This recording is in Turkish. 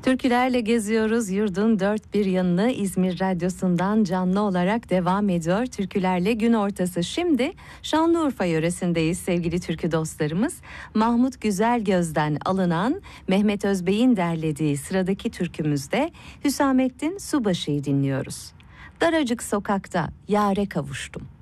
Türkülerle geziyoruz. Yurdun dört bir yanını İzmir Radyosu'ndan canlı olarak devam ediyor. Türkülerle gün ortası. Şimdi Şanlıurfa yöresindeyiz sevgili türkü dostlarımız. Mahmut Güzelgöz'den alınan Mehmet Özbey'in derlediği sıradaki türkümüzde Hüsamettin Subaşı'yı dinliyoruz. Daracık sokakta yâre kavuştum.